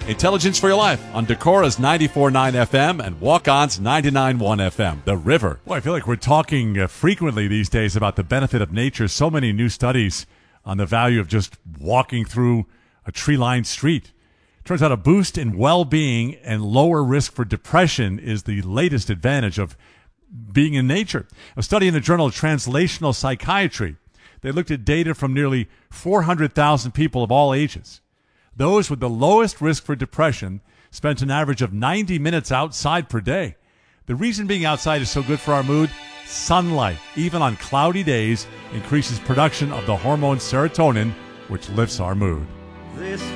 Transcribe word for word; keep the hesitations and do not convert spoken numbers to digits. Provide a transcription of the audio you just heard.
Intelligence for Your Life on Decora's ninety-four point nine F M and Walk-On's ninety-nine point one F M, The River. Well, I feel like we're talking uh, frequently these days about the benefit of nature. So many new studies on the value of just walking through a tree-lined street. Turns out a boost in well-being and lower risk for depression is the latest advantage of being in nature. A study in the Journal of Translational Psychiatry, they looked at data from nearly four hundred thousand people of all ages. Those with the lowest risk for depression spent an average of ninety minutes outside per day. The reason being outside is so good for our mood, sunlight, even on cloudy days, increases production of the hormone serotonin, which lifts our mood. This